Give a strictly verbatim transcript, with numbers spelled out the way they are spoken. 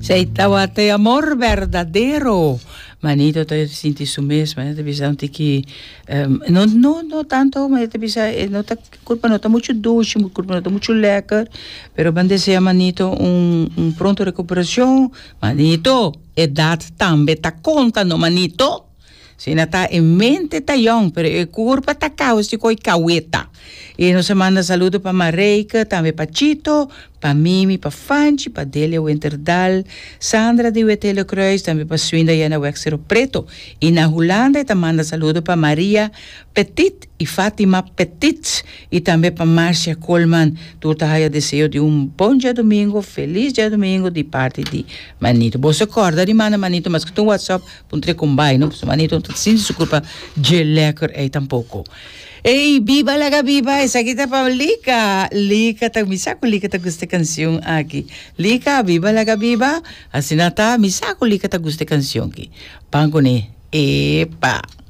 Sei tawate amor verdadeiro. Manito, te sinti isso mesmo, né? Te bisa que um, não não não tanto, mas te bisa não tá culpa não tá muito doce, culpa não tá muito lecker, pero bande se manito um um pronto recuperação, manito, edad também tá conta no manito. Se não tá em mente tá young, pero a culpa tá caos de coi caueta. E nos manda saludo para Mareika, também para Chito, para Mimi, para Fanchi, para Delia Winterdal, Sandra de Wetelo Cruz, também para Swinda Yana Wexero Preto. E na Holanda também manda saludo para Maria Petit e Fátima Petit, e também para Márcia Coleman. Tudo aí desejo de um bom dia domingo, feliz dia domingo de parte de Manito. Você acorda de mana Manito, mas que tu WhatsApp, pontre com bai, não? Manito, não se desculpa, de lekker aí tampouco. Ei, viva la viva, essa aqui tá para Lica. Lica, tá, me saco Lica tá gostei canção aqui. Lica, viva la viva, assim tá, me saco Lica tá gostei canção aqui. Pangone, epa.